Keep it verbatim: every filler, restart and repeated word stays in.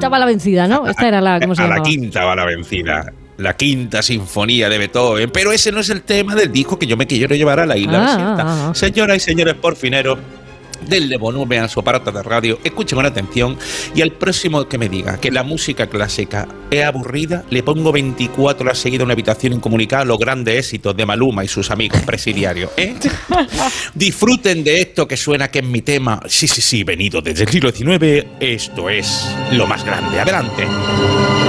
quinta va la vencida, ¿no? Esta era la, ¿cómo se a llamaba? la quinta va la vencida. La quinta sinfonía de Beethoven. Pero ese no es el tema del disco que yo me quiero llevar a la isla Ah, desierta. ah, ah. Señoras y señores porfineros, denle volumen a su aparato de radio, escuchen con atención y al próximo que me diga que la música clásica es aburrida, le pongo veinticuatro horas seguidas en una habitación incomunicada los grandes éxitos de Maluma y sus amigos presidiarios, ¿eh? Disfruten de esto que suena, que es mi tema. Sí, sí, sí, venido desde el siglo diecinueve. Esto es lo más grande. Adelante.